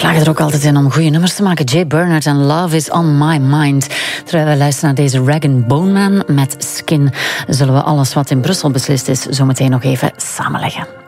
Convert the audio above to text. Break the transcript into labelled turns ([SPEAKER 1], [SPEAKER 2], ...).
[SPEAKER 1] slagen er ook altijd in om goede nummers te maken. Jay Bernard en Love is on my mind. Terwijl wij luisteren naar deze Rag & Bone Man met Skin, zullen we alles wat in Brussel beslist is zometeen nog even samenleggen.